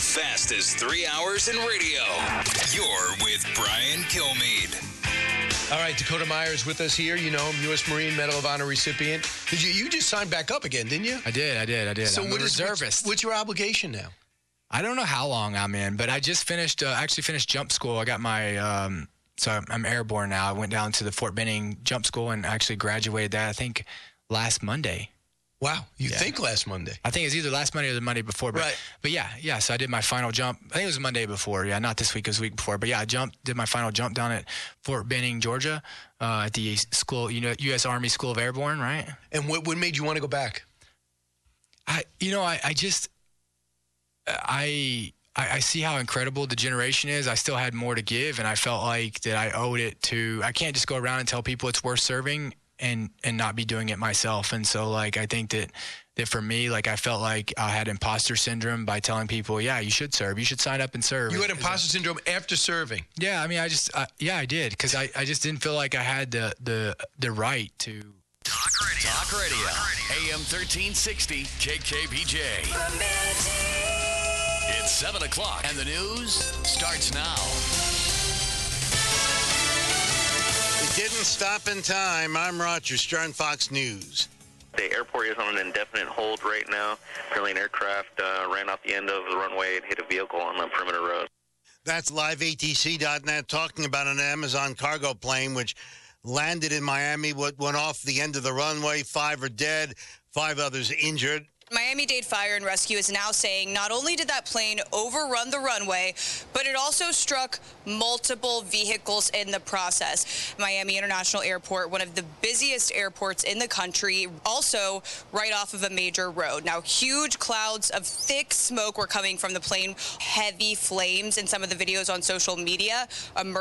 fastest 3 hours in radio. You're with Brian Kilmeade. All right, Dakota Meyer is with us here. You know him, U.S. Marine Medal of Honor recipient. You just signed back up again, didn't you? I did. So I'm what a is reservist. What's your obligation now? I don't know how long I'm in, but I just finished jump school. I got my, so I'm airborne now. I went down to the Fort Benning jump school and actually graduated that, I think, last Monday. Wow, you think last Monday? I think it was either last Monday or the Monday before. But, right. But yeah, so I did my final jump. I think it was the Monday before. Yeah, not this week, it was the week before. But yeah, did my final jump down at Fort Benning, Georgia, at the school, U.S. Army School of Airborne, right? And what made you want to go back? I see how incredible the generation is. I still had more to give, and I felt like that I owed it to – I can't just go around and tell people it's worth serving and not be doing it myself. And so, like, I think that for me, like, I felt like I had imposter syndrome by telling people, yeah, you should serve. You should sign up and serve. You had imposter syndrome after serving? Yeah, I mean, I did, because I just didn't feel like I had the right to – Talk Radio. AM 1360 KKBJ. It's 7 o'clock, and the news starts now. It didn't stop in time. I'm Roger Stern, Fox News. The airport is on an indefinite hold right now. Apparently an aircraft ran off the end of the runway and hit a vehicle on the perimeter road. That's liveatc.net talking about an Amazon cargo plane which landed in Miami, went off the end of the runway. 5 are dead, 5 others injured. Miami-Dade Fire and Rescue is now saying not only did that plane overrun the runway, but it also struck multiple vehicles in the process. Miami International Airport, one of the busiest airports in the country, also right off of a major road. Now, huge clouds of thick smoke were coming from the plane, heavy flames in some of the videos on social media.